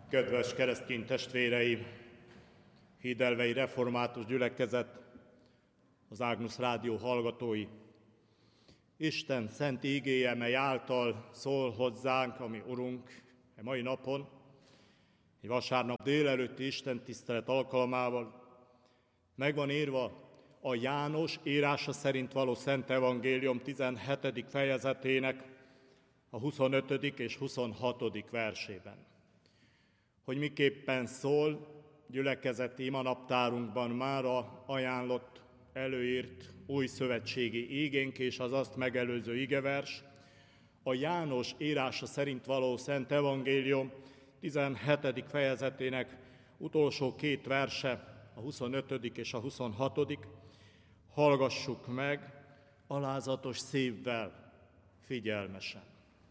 Kedves keresztény testvéreim, Hídelvei Református Gyülekezet, az Ágnusz Rádió hallgatói! Isten szent igéje, mely által szól hozzánk, ami Urunk, e mai napon, egy vasárnap délelőtti istentisztelet alkalmával meg van írva a János írása szerint való Szent Evangélium 17. fejezetének a 25. és 26. versében. Hogy miképpen szól gyülekezeti imanaptárunkban mára ajánlott, előírt új szövetségi ígénk és az azt megelőző igevers, a János írása szerint való Szent Evangélium 17. fejezetének utolsó két verse, a 25. és a 26. Hallgassuk meg alázatos szívvel, figyelmesen.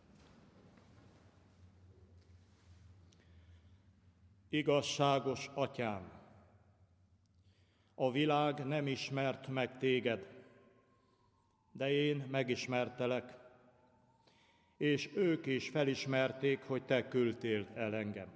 Igazságos Atyám, a világ nem ismert meg téged, de én megismertelek, és ők is felismerték, hogy te küldtél el engem.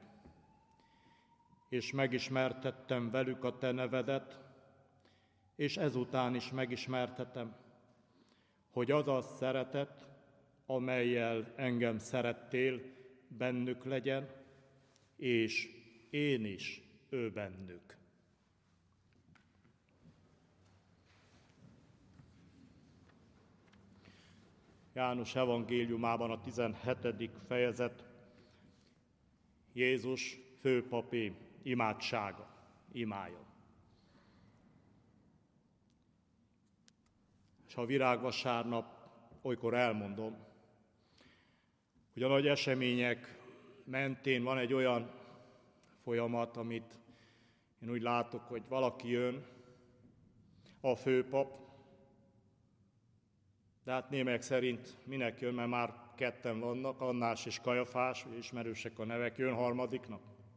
És megismertettem velük a te nevedet, és ezután is megismertetem, hogy az a szeretet, amellyel engem szerettél, bennük legyen, és én is ő bennük. János evangéliumában a 17. fejezet Jézus főpapi imádsága, imája. És a virágvasárnap olykor elmondom, hogy a nagy események mentén van egy olyan folyamat, amit én úgy látok, hogy valaki jön, a főpap, de hát némelyek szerint minek jön, mert már ketten vannak, Annás és Kajafás, ismerősek a nevek, jön harmadiknak.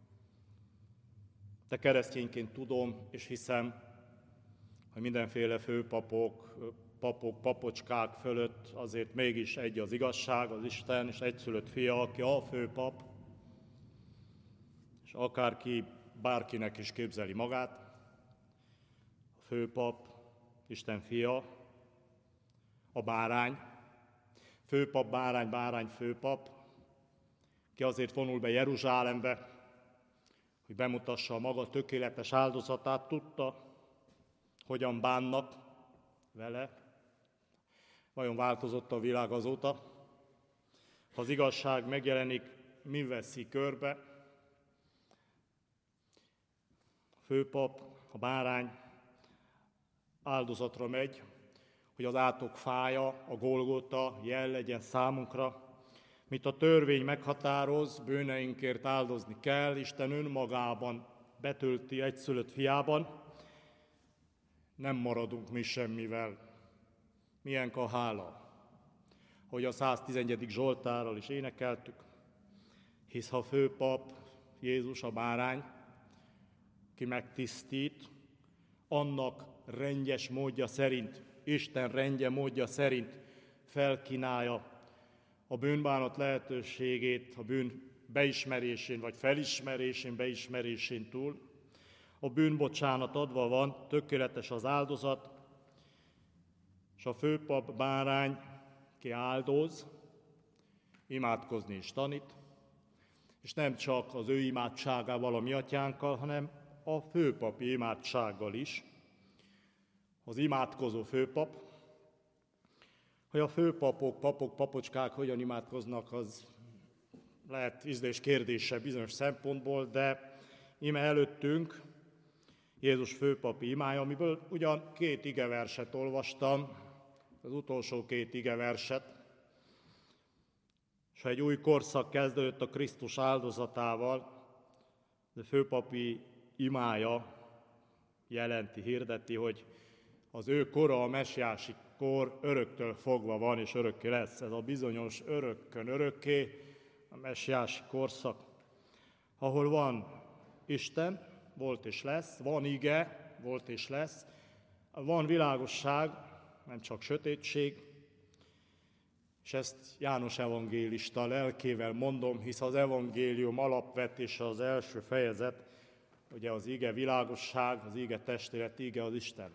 De keresztényként tudom és hiszem, hogy mindenféle főpapok, papocskák fölött azért mégis egy az igazság, az Isten, és egyszülött fia, aki a főpap, és akárki, bárkinek is képzeli magát, a főpap, Isten fia, a bárány, főpap, bárány, főpap, ki azért vonul be Jeruzsálembe, hogy bemutassa a maga tökéletes áldozatát, tudta, hogyan bánnak vele. Vajon változott a világ azóta? Ha az igazság megjelenik, mi veszi körbe? A főpap, a bárány áldozatra megy, hogy az átok fája, a Golgota jel legyen számunkra, mit a törvény meghatároz, bűneinkért áldozni kell, Isten önmagában betölti egyszülött fiában, nem maradunk mi semmivel. Milyen a hála, hogy a 111. Zsoltárral is énekeltük, hisz ha főpap, Jézus a bárány, ki megtisztít, annak rendes módja szerint, Isten rendje módja szerint felkínálja a bűnbánat lehetőségét, a bűn beismerésén vagy felismerésén, beismerésén túl. A bűnbocsánat adva van, tökéletes az áldozat, és a főpap bárány, ki áldoz, imádkozni is tanít, és nem csak az ő imádságával, a mi atyánkkal, hanem a főpapi imádsággal is. Az imádkozó főpap, hogy a főpapok, papocskák hogyan imádkoznak, az lehet ízlés kérdése bizonyos szempontból, de íme előttünk Jézus főpapi imája, amiből ugyan 2 igeverset olvastam, az utolsó 2 igeverset, és ha egy új korszak kezdődött a Krisztus áldozatával, de főpapi imája jelenti, hirdeti, hogy az ő kora, a messiási kor öröktől fogva van, és örökké lesz. Ez a bizonyos örökkön örökké, a messiási korszak, ahol van Isten, volt és lesz, van ige, volt és lesz, van világosság, nem csak sötétség, És ezt János evangélista lelkével mondom, hisz az evangélium alapvetése az első fejezet, ugye az ige világosság, az ige testület, ige az Isten.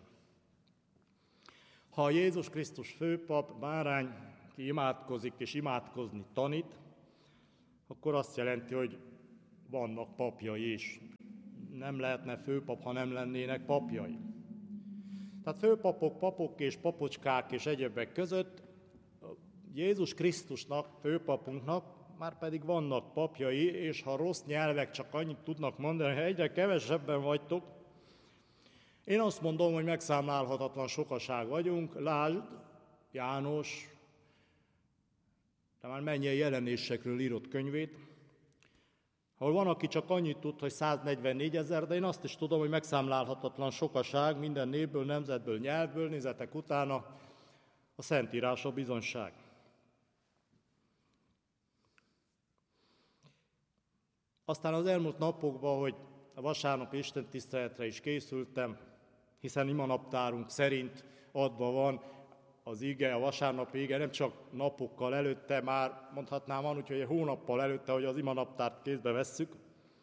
Ha Jézus Krisztus főpap, bárány, ki imádkozik és imádkozni tanít, akkor azt jelenti, hogy vannak papjai is. Nem lehetne főpap, ha nem lennének papjai. Tehát főpapok, papok és papocskák és egyebek között Jézus Krisztusnak, főpapunknak már pedig vannak papjai, és ha rossz nyelvek csak annyit tudnak mondani, ha egyre kevesebben vagytok, én azt mondom, hogy megszámlálhatatlan sokaság vagyunk, lásd János, de már mennyien jelenésekről írott könyvét, ahol van, aki csak annyit tud, hogy 144 000, de én azt is tudom, hogy megszámlálhatatlan sokaság, minden népből, nemzetből, nyelvből, nézetek utána, a Szentírás a bizonyság. Aztán az elmúlt napokban, hogy a vasárnapi istentiszteletre is készültem, hiszen imanaptárunk szerint adva van az ige, a vasárnapi ige, nem csak napokkal előtte, már mondhatnám van, úgyhogy egy hónappal előtte, hogy az imanaptárt kézbe vesszük.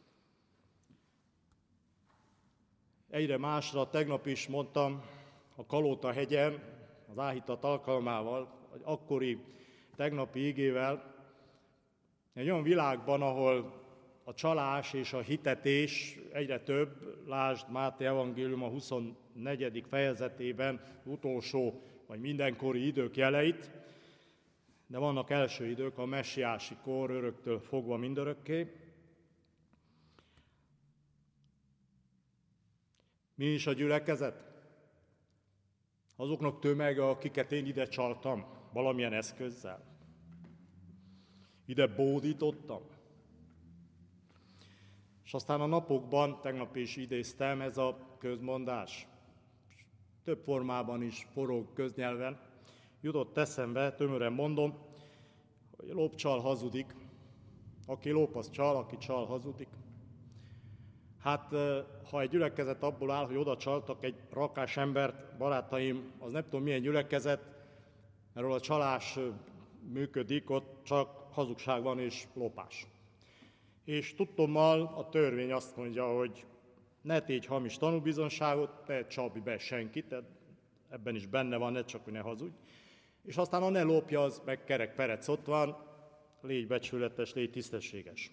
Egyre másra, tegnap is mondtam a Kalóta-hegyen, az áhítat alkalmával, vagy akkori tegnapi igével, egy olyan világban, ahol a csalás és a hitetés egyre több, lásd Máté evangélium a 24. fejezetében utolsó vagy mindenkori idők jeleit, de vannak első idők, a messiási kor öröktől fogva mindörökké. Mi is a gyülekezet? Azoknak tömege, akiket én ide csaltam valamilyen eszközzel. Ide bódítottam. És aztán a napokban, tegnap is idéztem, ez a közmondás. Több formában is forog köznyelven. Jutott eszembe, tömören mondom, hogy lop, csal, hazudik. Aki lop, az csal, aki csal, hazudik. Hát, ha egy gyülekezet abból áll, hogy oda csaltak egy rakás embert, barátaim, az nem tudom milyen gyülekezet, mert ahol a csalás működik, ott csak hazugság van és lopás. És tudtommal a törvény azt mondja, hogy ne tégy hamis tanúbizonyságot, ne csapj be senkit, ebben is benne van, ne csak, hogy ne hazudj. És aztán a ne lopja, az meg kerek perec ott van, légy becsületes, légy tisztességes.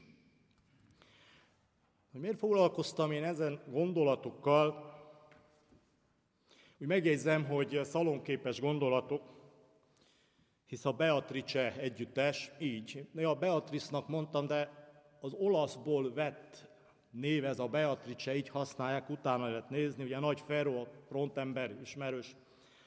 Hogy miért foglalkoztam én ezen gondolatokkal? Úgy megjegyzem, hogy szalonképes gondolatok, hisz a Beatrice együttes, így. A Beatrice-nak mondtam, de az olaszból vett név, ez a Beatrice, így használják, utána lehet nézni, ugye Nagy Feró, a frontember ismerős.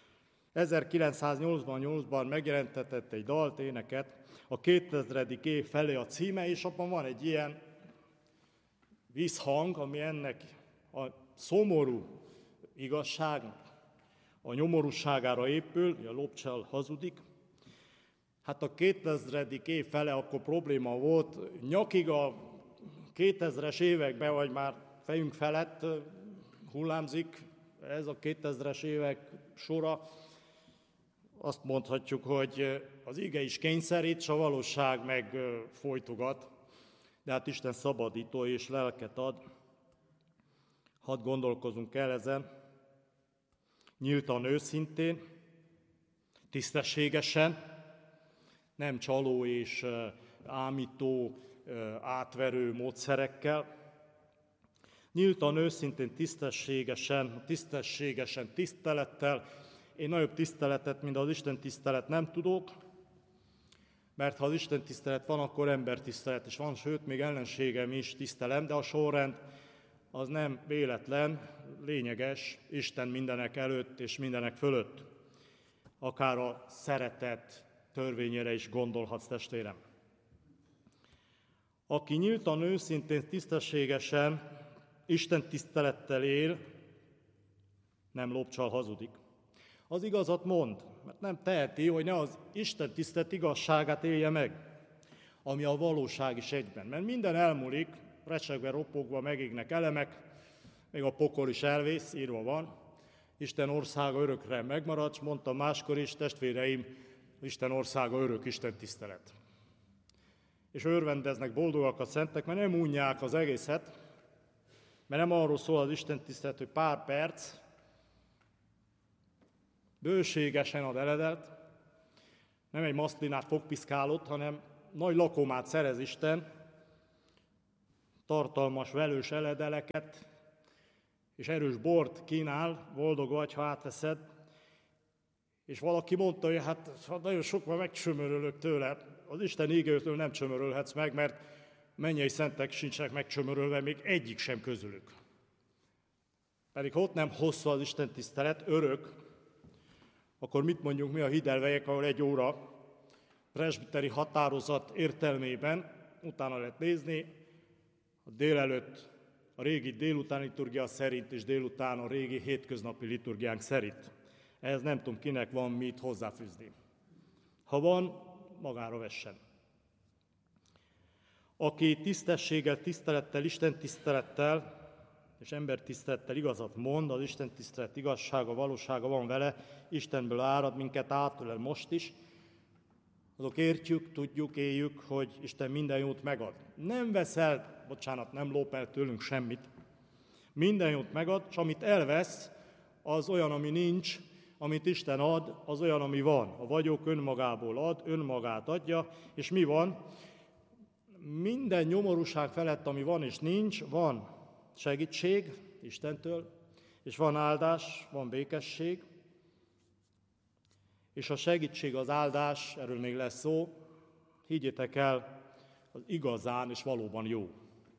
1988-ban megjelentetett egy dalt, éneket, a 2000. év felé a címe, és abban van egy ilyen visszhang, ami ennek a szomorú igazságnak, a nyomorúságára épül, a lop, csal, hazudik. Hát a 2000. év fele akkor probléma volt, nyakig a 2000-es években, vagy már fejünk felett hullámzik ez a 2000-es évek sora. Azt mondhatjuk, hogy az ige is kényszerít, s a valóság meg folytogat, de hát Isten szabadító és lelket ad. Hadd gondolkozunk el ezen, nyíltan, őszintén, tisztességesen, nem csaló és ámító, átverő módszerekkel. Nyíltan, őszintén, tisztességesen tisztelettel. Én nagyobb tiszteletet, mint az Isten tisztelet nem tudok, mert ha az Isten tisztelet van, akkor embertisztelet is van, sőt, még ellenségem is tisztelem, de a sorrend az nem véletlen, lényeges, Isten mindenek előtt és mindenek fölött. Akár a szeretet törvényére is gondolhatsz, testvérem. Aki nyíltan, őszintén, tisztességesen, Isten tisztelettel él, nem lop, csal, hazudik. Az igazat mond, mert nem teheti, hogy ne az Isten tisztelet igazságát élje meg, ami a valóság is egyben. Mert minden elmúlik, recsegve, ropogva megégnek elemek, még a pokol is elvész, írva van. Isten országa örökre megmarad, és mondtam máskor is, testvéreim, Isten országa örök Isten tisztelet. És örvendeznek, boldogak a szentek, mert nem unják az egészet, mert nem arról szól az Isten tisztelet, hogy pár perc, bőségesen ad eledelt, nem egy maszlinát fogpiszkálott, hanem nagy lakomát szerez Isten, tartalmas, velős eledeleket, és erős bort kínál, boldog vagy, ha átveszed. És valaki mondta, hogy hát nagyon sok már megcsömörölök tőle. Az Isten ígéretől nem csömörölhetsz meg, mert mennyei szentek sincsenek megcsömörölve, még egyik sem közülük. Pedig ha ott nem hosszú az Isten tisztelet, örök, akkor mit mondjunk mi a hidelvejek, ahol 1 óra presbiteri határozat értelmében, utána lehet nézni, a délelőtt a régi délutáni liturgia szerint, és délután a régi hétköznapi liturgiánk szerint. Ehhez nem tudom, kinek van mit hozzáfűzni. Ha van, magára vessen. Aki tisztességgel, tisztelettel, Isten tisztelettel és ember tisztelettel igazat mond, az Isten tisztelet igazsága, valósága van vele, Istenből árad minket átölel most is, azok értjük, tudjuk, éljük, hogy Isten minden jót megad. Nem veszel, nem lop el tőlünk semmit. Minden jót megad, és amit elvesz, az olyan, ami nincs, amit Isten ad, az olyan, ami van. A vagyok önmagából ad, önmagát adja, és mi van? Minden nyomorúság felett, ami van és nincs, van segítség Istentől, és van áldás, van békesség, és a segítség, az áldás, erről még lesz szó, higgyétek el, az igazán és valóban jó.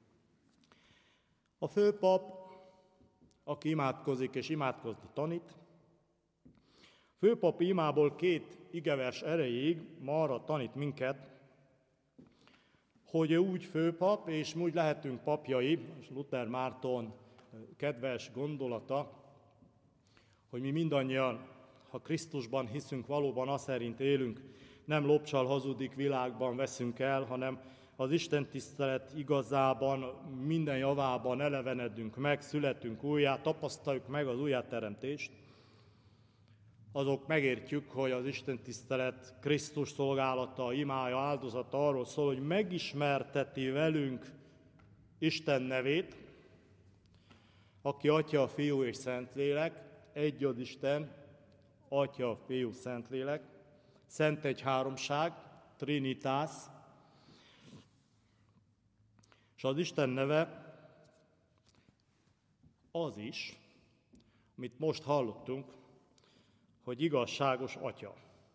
A főpap, aki imádkozik és imádkozni tanít, főpapi imából 2 igevers erejéig ma arra tanít minket, hogy ő úgy főpap, és úgy lehetünk papjai, és Luther Márton kedves gondolata, hogy mi mindannyian, ha Krisztusban hiszünk, valóban az szerint élünk, nem lopcsal hazudik világban veszünk el, hanem az Isten tisztelet igazában, minden javában elevenedünk meg, születünk újjá, tapasztaljuk meg az újjáteremtést, azok megértjük, hogy az Isten tisztelet Krisztus szolgálata, imája, áldozata arról szól, hogy megismerteti velünk Isten nevét, aki Atya, Fiú és Szentlélek, egy az Isten, Atya, Fiú, Szentlélek, Szent Egyháromság, Trinitas, és az Isten neve az is, amit most hallottunk, hogy igazságos Atya.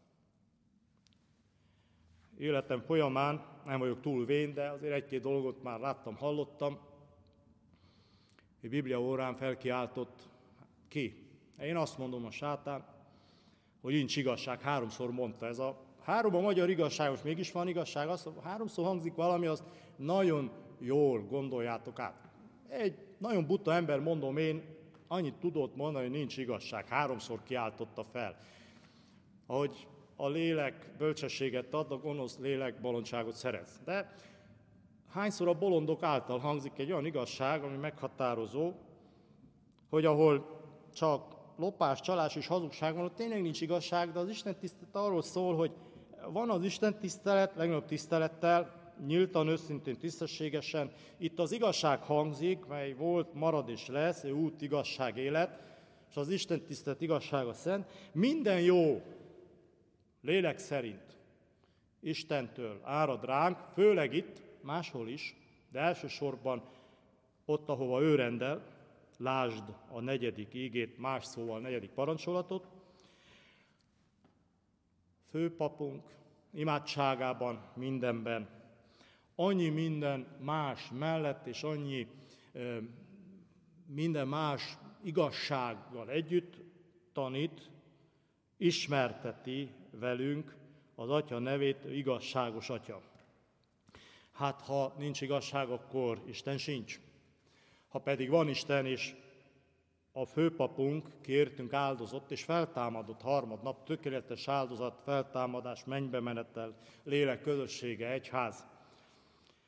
Életem folyamán nem vagyok túl vén, de azért 1-2 dolgot már láttam, hallottam. Egy Biblia órán felkiáltott ki. Én azt mondom, a sátán, hogy nincs igazság, 3-szor mondta. Ez a 3 a magyar igazságos, mégis van igazság, azt 3-szor hangzik valami, azt nagyon jól gondoljátok át. Egy nagyon buta ember, mondom én, annyit tudott mondani, hogy nincs igazság. 3-szor kiáltotta fel. Ahogy a lélek bölcsességet ad, a gonosz lélek bolondságot szerez. De hányszor a bolondok által hangzik egy olyan igazság, ami meghatározó, hogy ahol csak lopás, csalás és hazugság van, ott tényleg nincs igazság, de az Isten tisztelet arról szól, hogy van az Isten tisztelet, legnagyobb tisztelettel, nyíltan, őszintén, tisztességesen. Itt az igazság hangzik, mely volt, marad és lesz, út, igazság, élet, és az Isten tisztelet igazsága szent. Minden jó, lélek szerint, Istentől árad ránk, főleg itt, máshol is, de elsősorban ott, ahova ő rendel, lásd a 4. ígét, más szóval 4. parancsolatot. Főpapunk imádságában, mindenben, annyi minden más mellett, és annyi minden más igazsággal együtt tanít, ismerteti velünk az Atya nevét, igazságos Atya. Hát, ha nincs igazság, akkor Isten sincs. Ha pedig van Isten, és a főpapunk, kértünk áldozott, és feltámadott harmadnap, tökéletes áldozat, feltámadás, mennybe menetel, lélek közössége, egyház.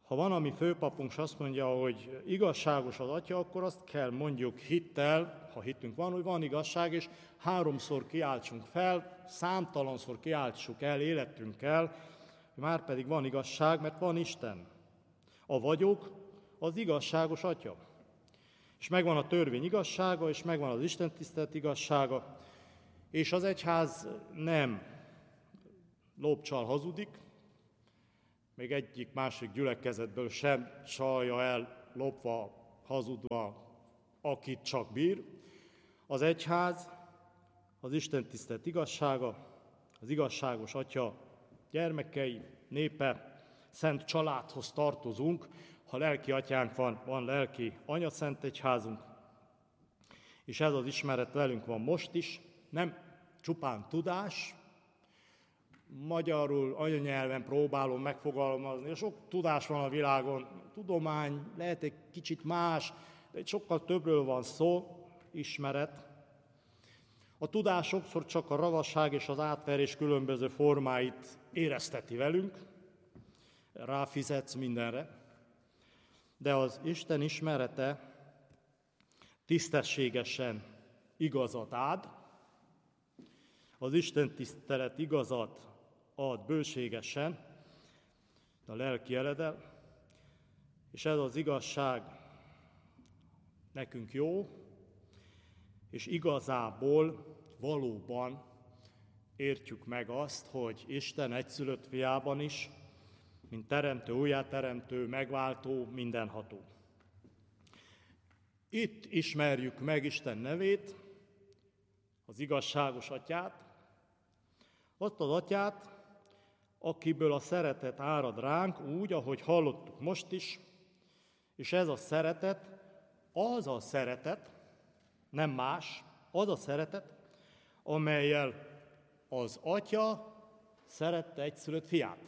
Ha van, ami főpapunk, és azt mondja, hogy igazságos az Atya, akkor azt kell mondjuk hittel, ha hitünk van, hogy van igazság, és 3-szor kiáltsunk fel, számtalanszor kiáltsuk el életünkkel, már pedig van igazság, mert van Isten. A vagyok az igazságos Atya. És megvan a törvény igazsága, és megvan az Isten tisztelet igazsága, és az egyház nem lopcsal hazudik, még egyik másik gyülekezetből sem csalja el, lopva, hazudva, akit csak bír. Az egyház, az Isten tisztelet igazsága, az igazságos Atya gyermekei, népe, szent családhoz tartozunk. Ha lelki atyánk van lelki anyaszent egyházunk, és ez az ismeret velünk van most is, nem csupán tudás, magyarul, anyanyelven próbálom megfogalmazni, sok tudás van a világon, tudomány lehet egy kicsit más, de egy sokkal többről van szó, ismeret. A tudás sokszor csak a ravasság és az átverés különböző formáit érezteti velünk, ráfizetsz mindenre, de az Isten ismerete tisztességesen igazat ad, az Isten tisztelet igazat ad bőségesen, a lelki eledel, és ez az igazság nekünk jó, és igazából valóban értjük meg azt, hogy Isten egyszülött fiában is, mint teremtő, újjáteremtő, megváltó, mindenható. Itt ismerjük meg Isten nevét, az igazságos Atyát, azt az Atyát, akiből a szeretet árad ránk úgy, ahogy hallottuk most is, és ez a szeretet, az a szeretet, nem más, az a szeretet, amellyel az Atya szerette egyszülött fiát.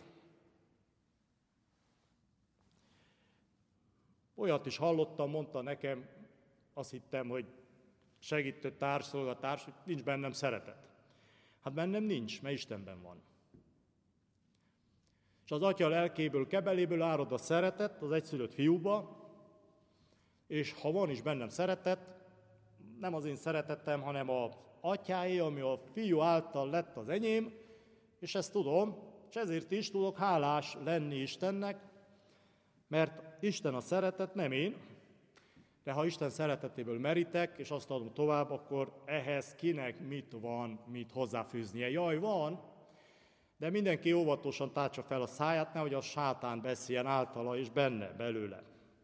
Olyat is hallottam, mondta nekem, azt hittem, hogy segítő társszolgatárs, hogy nincs bennem szeretet. Hát bennem nincs, mert Istenben van. És az Atya lelkéből, kebeléből árad a szeretet az egyszülött fiúba, és ha van is bennem szeretet, nem az én szeretetem, hanem az Atyáé, ami a fiú által lett az enyém, és ezt tudom, és ezért is tudok hálás lenni Istennek, mert Isten a szeretet, nem én, de ha Isten szeretetéből merítek, és azt adom tovább, akkor ehhez kinek mit hozzáfűznie. Jaj, van, de mindenki óvatosan tártsa fel a száját, nehogy a sátán beszéljen általa és benne, belőle.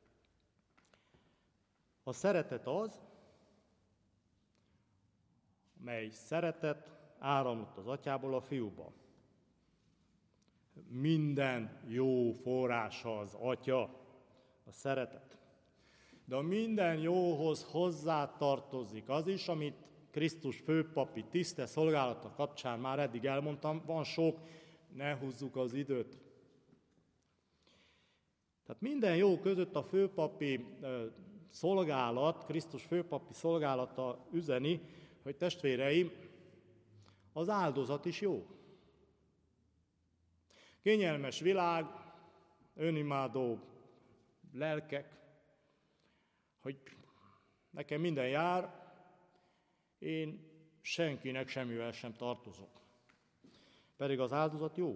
A szeretet az, mely szeretet áramlott az Atyából a Fiúba. Minden jó forrása az Atya, a szeretet. De a minden jóhoz hozzátartozik az is, amit Krisztus főpapi tiszte szolgálata kapcsán már eddig elmondtam, van sok, ne húzzuk az időt. Tehát minden jó között a főpapi szolgálat, Krisztus főpapi szolgálata üzeni, hogy testvéreim, az áldozat is jó. Kényelmes világ, önimádó lelkek, hogy nekem minden jár, én senkinek semmivel sem tartozok. Pedig az áldozat jó.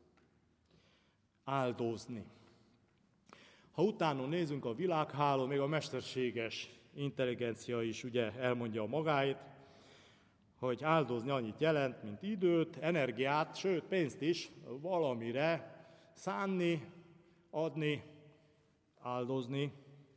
Áldozni. Ha utána nézünk a világhálón, még a mesterséges intelligencia is ugye elmondja a magáit, hogy áldozni annyit jelent, mint időt, energiát, sőt pénzt is valamire szánni, adni, áldozni.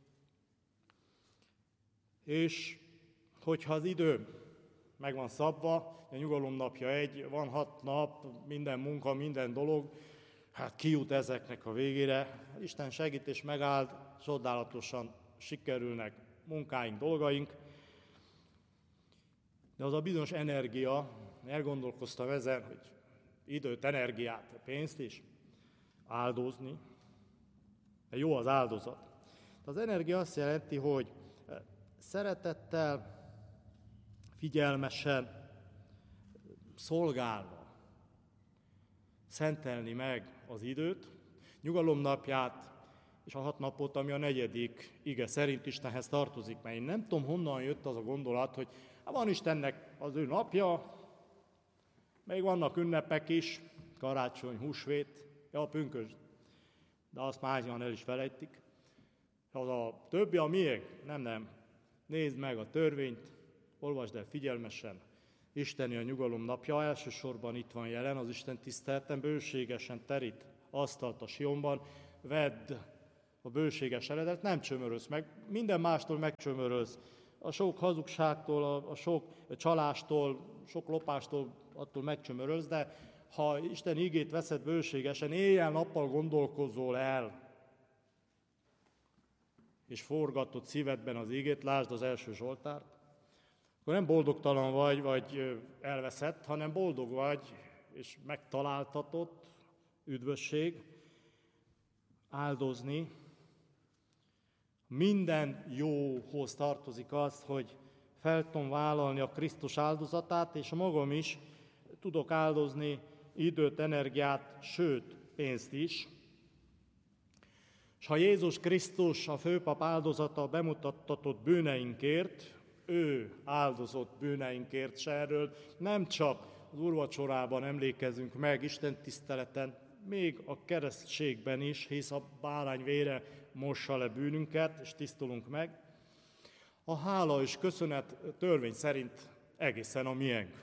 És hogyha az idő meg van szabva, a nyugalom napja van 6 nap, minden munka, minden dolog, hát kijut ezeknek a végére. Isten segít és megáld, csodálatosan sikerülnek munkáink, dolgaink. De az a bizonyos energia, elgondolkoztam ezen, hogy időt, energiát, pénzt is áldozni, de jó az áldozat. Az energia azt jelenti, hogy szeretettel, figyelmesen, szolgálva szentelni meg az időt, nyugalomnapját és a 6 napot, ami a 4. ige szerint Istenhez tartozik. Mert én nem tudom, honnan jött az a gondolat, hogy van Istennek az ő napja, még vannak ünnepek is, karácsony, húsvét, a pünkösd, de azt már hányan el is felejtik. Az a többi a miénk? Nem. Nézd meg a törvényt, olvasd el figyelmesen. Isteni a nyugalom napja elsősorban itt van jelen, az Isten tiszteleten bőségesen terít asztalt a Sionban, vedd a bőséges eredet, nem csömörölsz meg, minden mástól megcsömörölsz. A sok hazugságtól, a sok csalástól, sok lopástól, attól megcsömörölsz, de ha Isten ígét veszed bőségesen, éjjel-nappal gondolkozol el, és forgatod szívedben az ígét, lásd az első Zsoltárt, akkor nem boldogtalan vagy elveszett, hanem boldog vagy, és megtaláltatott, üdvösség, áldozni. Minden jóhoz tartozik az, hogy fel tudom vállalni a Krisztus áldozatát, és magam is tudok áldozni időt, energiát, sőt, pénzt is. És ha Jézus Krisztus, a főpap áldozata bemutattatott bűneinkért, ő áldozott bűneinkért, s erről nem csak az úrvacsorában emlékezünk meg, Isten tiszteleten, még a keresztségben is, hisz a bárány vére mossa le bűnünket, és tisztulunk meg. A hála és köszönet törvény szerint egészen a miénk.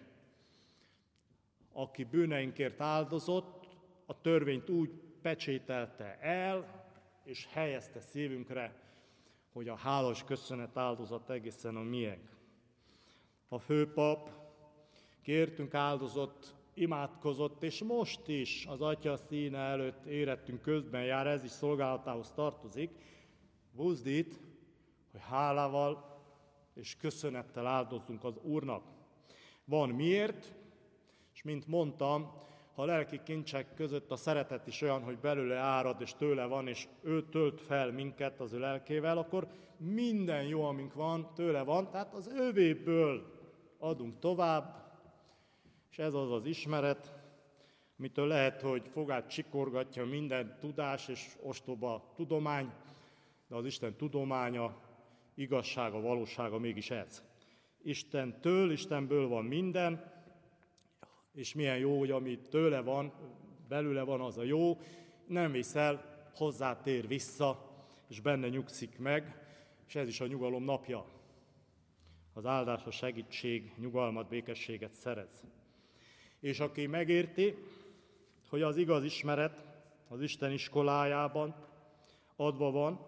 Aki bűneinkért áldozott, a törvényt úgy pecsételte el, és helyezte szívünkre, hogy a hála és köszönet áldozat egészen a miénk. A főpap kértünk, áldozott, imádkozott, és most is az Atya színe előtt érettünk közben jár, ez is szolgálatához tartozik, buzdít, hogy hálával és köszönettel áldozzunk az Úrnak. Van miért, és mint mondtam, ha a lelki kincsek között a szeretet is olyan, hogy belőle árad és tőle van, és ő tölt fel minket az ő lelkével, akkor minden jó, amink van, tőle van, tehát az ővéből adunk tovább, és ez az az ismeret, mitől lehet, hogy fogát csikorgatja minden tudás és ostoba tudomány, de az Isten tudománya, igazsága, valósága mégis ez. Istentől, Istenből van minden, és milyen jó, hogy ami tőle van, belőle van, az a jó, nem viszel, hozzátér vissza, és benne nyugszik meg, és ez is a nyugalom napja. Az áldás, a segítség, nyugalmat, békességet szerez. És aki megérti, hogy az igaz ismeret az Isten iskolájában adva van,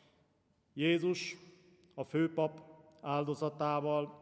Jézus a főpap áldozatával,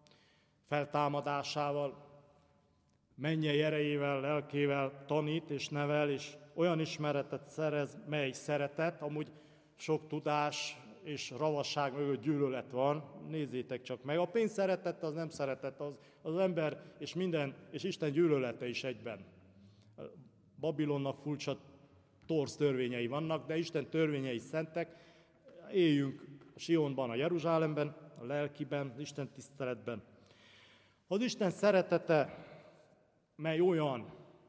feltámadásával, mennyei erejével, lelkével tanít és nevel, és olyan ismeretet szerez, mely szeretet, amúgy sok tudás és ravasság mögött gyűlölet van, nézzétek csak meg. A pénz szeretet, az nem szeretet, az ember és minden, és Isten gyűlölete is egyben. Babilonnak furcsa torz törvényei vannak, de Isten törvényei szentek. Éljünk a Sionban, a Jeruzsálemben, a lelkiben, Isten tiszteletben. Az Isten szeretete, mely olyan,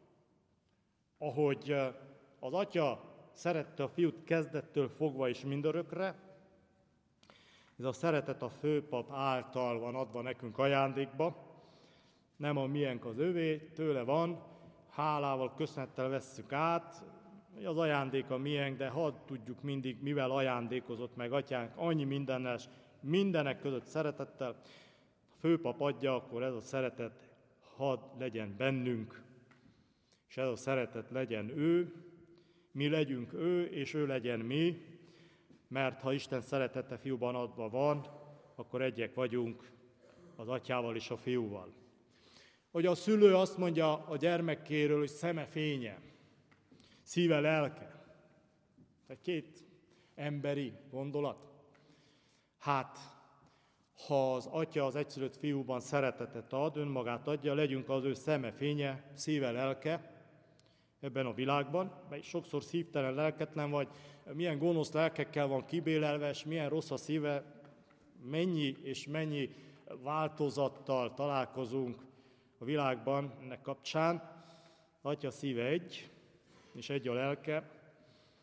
ahogy az Atya szerette a Fiút kezdettől fogva és mindörökre, ez a szeretet a főpap által van adva nekünk ajándékba, nem a miénk az övé, tőle van, hálával, köszönettel vesszük át, az ajándék a miénk, de hadd tudjuk mindig, mivel ajándékozott meg Atyánk, annyi mindennel, mindenek között szeretettel, a főpap adja, akkor ez a szeretet hadd legyen bennünk, és ez a szeretet legyen ő, mi legyünk ő, és ő legyen mi, mert ha Isten szeretete Fiúban adva van, akkor egyek vagyunk az Atyával és a Fiúval. Hogy a szülő azt mondja a gyermekéről, hogy szeme fénye, szíve lelke. Tehát két emberi gondolat. Hát, ha az Atya az egyszülött Fiúban szeretetet ad, önmagát adja, legyünk az ő szeme fénye, szíve lelke ebben a világban, mert sokszor szívtelen, lelketlen vagy, milyen gonosz lelkekkel van kibélelve, és milyen rossz a szíve, mennyi és mennyi változattal találkozunk a világban ennek kapcsán. Atya szíve egy, és egy a lelke,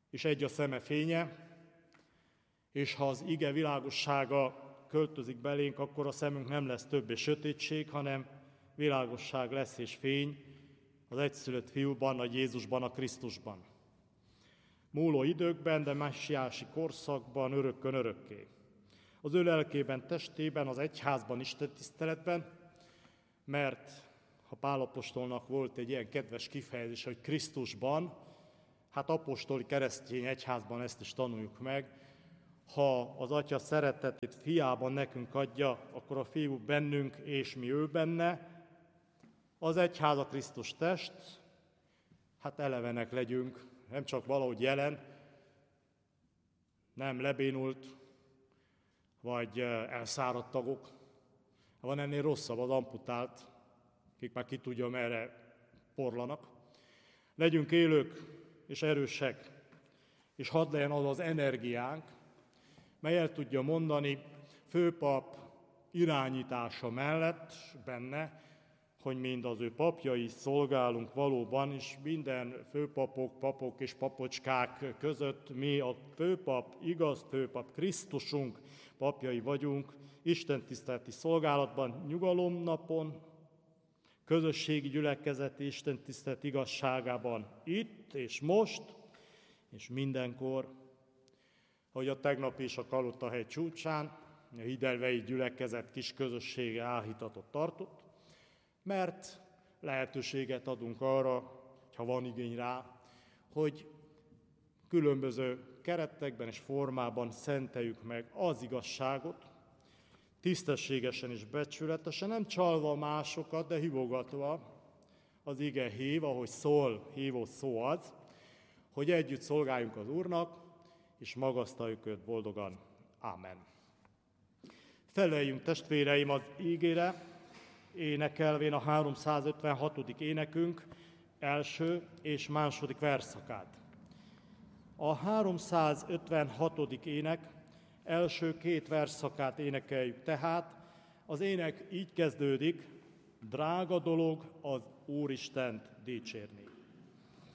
és egy a szeme fénye, és ha az ige világossága költözik belénk, akkor a szemünk nem lesz többé sötétség, hanem világosság lesz és fény az egyszülött fiúban, a Jézusban, a Krisztusban. Múló időkben, de messiási korszakban, örökkön örökké. Az ő lelkében, testében, az egyházban, istentiszteletben, mert ha Pál apostolnak volt egy ilyen kedves kifejezés, hogy Krisztusban, hát apostoli keresztény egyházban ezt is tanuljuk meg, ha az Atya szeretetét fiában nekünk adja, akkor a fiú bennünk és mi ő benne, az egyház a Krisztus test, hát elevenek legyünk, nem csak valahogy jelen, nem lebénult, vagy elszáradt tagok. Van ennél rosszabb, az amputált, akik már ki tudja, merre porlanak. Legyünk élők és erősek, és hadd legyen az az energiánk, mely el tudja mondani főpap irányítása mellett benne, hogy mind az ő papjai szolgálunk valóban, és minden főpapok, papok és papocskák között mi a főpap, igaz főpap, Krisztusunk papjai vagyunk, istentiszteleti szolgálatban, nyugalomnapon, közösségi gyülekezeti istentisztelet igazságában itt és most, és mindenkor, ahogy a tegnap is a Kalota-hegy csúcsán, a Hidelvei gyülekezet kis közössége áhítatot tartott, mert lehetőséget adunk arra, ha van igény rá, hogy különböző keretekben és formában szenteljük meg az igazságot, tisztességesen és becsületesen, nem csalva másokat, de hívogatva, az ige hív, ahogy szól, hívó szó az, hogy együtt szolgáljunk az Úrnak, és magasztaljuk őt boldogan. Ámen. Feleljünk, testvéreim, az ígére, énekelvén a 356. énekünk első és második versszakát. A 356. ének első két versszakát énekeljük tehát. Az ének így kezdődik: drága dolog az Úristent dicsérni.